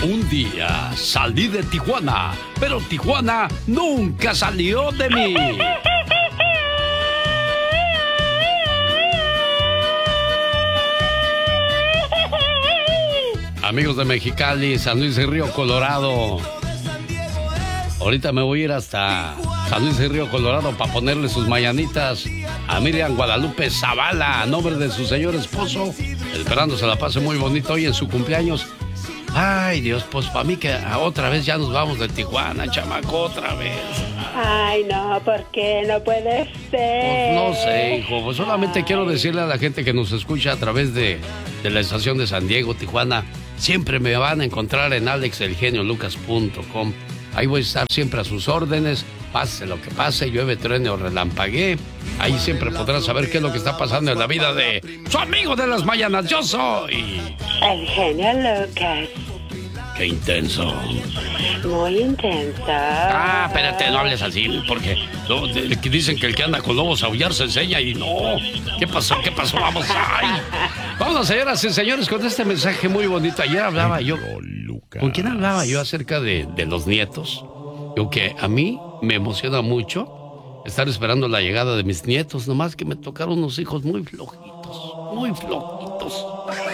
Un día salí de Tijuana, pero Tijuana nunca salió de mí. Amigos de Mexicali, San Luis y Río Colorado, ahorita me voy a ir hasta San Luis y Río Colorado para ponerle sus mañanitas a Miriam Guadalupe Zavala a nombre de su señor esposo, esperando se la pase muy bonito hoy en su cumpleaños. Ay, Dios, pues para mí que otra vez ya nos vamos de Tijuana, chamaco, otra vez. Ay, no, ¿por qué? No puede ser. Pues no sé, hijo, pues solamente quiero decirle a la gente que nos escucha a través de la estación de San Diego, Tijuana, siempre me van a encontrar en alexelgeniolucas.com. Ahí voy a estar siempre a sus órdenes, pase lo que pase, llueve, truene o relampaguee. Ahí siempre podrán saber qué es lo que está pasando en la vida de su amigo de las mañanas. Yo soy el genio Lucas. ¡Qué intenso! Muy intenso. Ah, espérate, no hables así, porque no, dicen que el que anda con lobos a aullar se enseña y no. ¿Qué pasó? ¿Qué pasó? Vamos, ay. Vamos, señoras y señores, con este mensaje muy bonito. Ayer hablaba yo... ¿Con quién hablaba yo acerca de los nietos? Yo que a mí me emociona mucho estar esperando la llegada de mis nietos, nomás que me tocaron unos hijos muy flojitos, muy flojitos.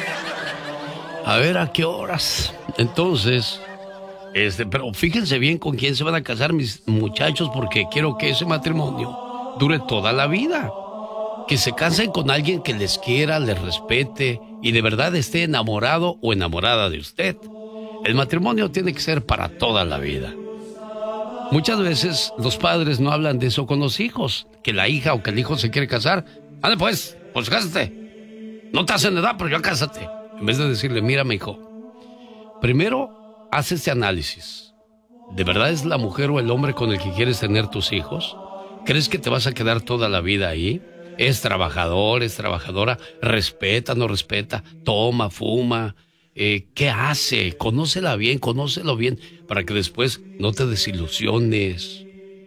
A ver a qué horas. Entonces, pero fíjense bien con quién se van a casar mis muchachos, porque quiero que ese matrimonio dure toda la vida. Que se casen con alguien que les quiera, les respete y de verdad esté enamorado o enamorada de usted. El matrimonio tiene que ser para toda la vida. Muchas veces los padres no hablan de eso con los hijos, que la hija o que el hijo se quiere casar. Ande pues cásate. No te hacen edad, pero ya cásate. En vez de decirle, mira, mi hijo, primero haz este análisis. ¿De verdad es la mujer o el hombre con el que quieres tener tus hijos? ¿Crees que te vas a quedar toda la vida ahí? ¿Es trabajador, es trabajadora? ¿Respeta, no respeta? ¿Toma, fuma? ¿Qué hace? Conócelo bien, para que después no te desilusiones.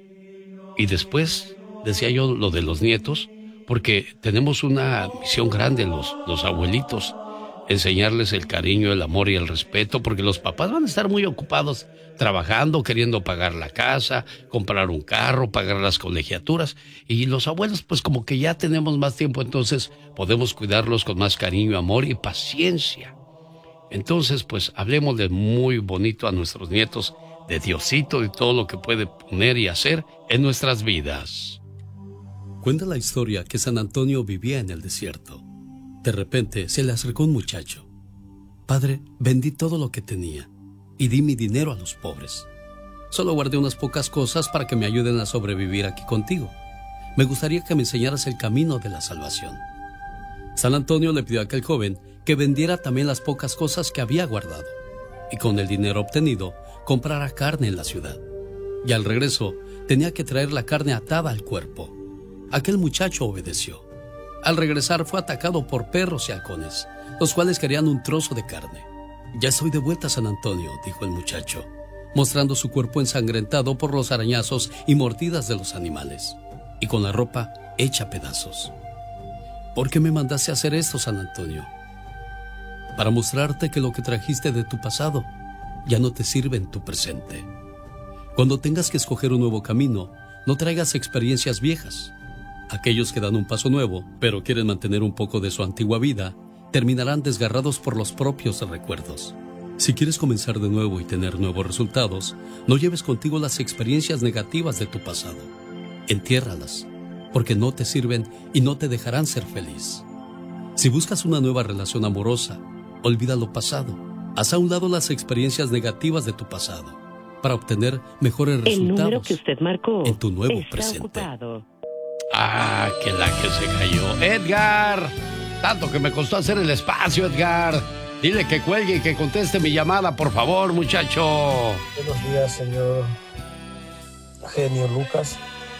Y después, decía yo lo de los nietos, porque tenemos una misión grande los abuelitos, enseñarles el cariño, el amor y el respeto, porque los papás van a estar muy ocupados trabajando, queriendo pagar la casa, comprar un carro, pagar las colegiaturas, y los abuelos pues como que ya tenemos más tiempo, entonces podemos cuidarlos con más cariño, amor y paciencia. Entonces, pues, hablemosle muy bonito a nuestros nietos de Diosito y todo lo que puede poner y hacer en nuestras vidas. Cuenta la historia que San Antonio vivía en el desierto. De repente se le acercó un muchacho. Padre, vendí todo lo que tenía y di mi dinero a los pobres. Solo guardé unas pocas cosas para que me ayuden a sobrevivir aquí contigo. Me gustaría que me enseñaras el camino de la salvación. San Antonio le pidió a aquel joven que vendiera también las pocas cosas que había guardado y con el dinero obtenido comprara carne en la ciudad. Y al regreso tenía que traer la carne atada al cuerpo. Aquel muchacho obedeció. Al regresar fue atacado por perros y halcones, los cuales querían un trozo de carne. Ya estoy de vuelta, San Antonio, dijo el muchacho, mostrando su cuerpo ensangrentado por los arañazos y mordidas de los animales, y con la ropa hecha a pedazos. ¿Por qué me mandaste a hacer esto, San Antonio? Para mostrarte que lo que trajiste de tu pasado ya no te sirve en tu presente. Cuando tengas que escoger un nuevo camino, no traigas experiencias viejas. Aquellos que dan un paso nuevo, pero quieren mantener un poco de su antigua vida, terminarán desgarrados por los propios recuerdos. Si quieres comenzar de nuevo y tener nuevos resultados, no lleves contigo las experiencias negativas de tu pasado. Entiérralas, porque no te sirven y no te dejarán ser feliz. Si buscas una nueva relación amorosa, olvida lo pasado. Haz a un lado las experiencias negativas de tu pasado para obtener mejores resultados. El número que usted marcó en tu nuevo está presente. ocupado. Ah, que la que se cayó. Edgar, tanto que me costó hacer el espacio, Edgar. Dile que cuelgue y que conteste mi llamada, por favor, muchacho. Buenos días, señor genio Lucas.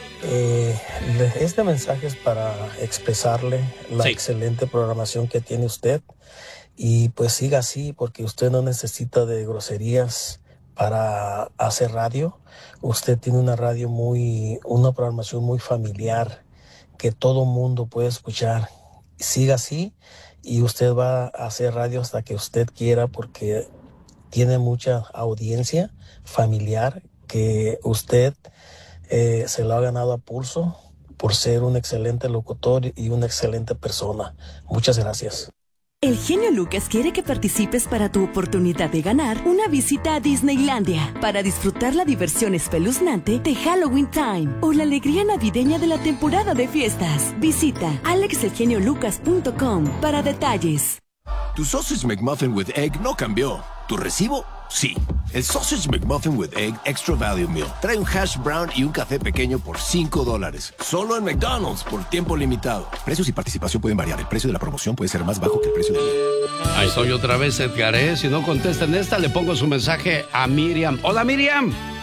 Este mensaje es para expresarle la excelente programación que tiene usted. Y pues siga así, porque usted no necesita de groserías para hacer radio. Usted tiene una una programación muy familiar que todo mundo puede escuchar. Siga así y usted va a hacer radio hasta que usted quiera, porque tiene mucha audiencia familiar, que usted se lo ha ganado a pulso por ser un excelente locutor y una excelente persona. Muchas gracias. El genio Lucas quiere que participes para tu oportunidad de ganar una visita a Disneylandia para disfrutar la diversión espeluznante de Halloween Time o la alegría navideña de la temporada de fiestas. Visita alexelgeniolucas.com para detalles. Tu Sausage McMuffin with Egg no cambió. ¿Tu recibo? Sí. El Sausage McMuffin with Egg Extra Value Meal trae un hash brown y un café pequeño por $5. Solo en McDonald's por tiempo limitado. Precios y participación pueden variar. El precio de la promoción puede ser más bajo que el precio de la... Ahí estoy otra vez, Edgar, ¿eh? Si no contesta en esta, le pongo su mensaje a Miriam. ¡Hola, Miriam!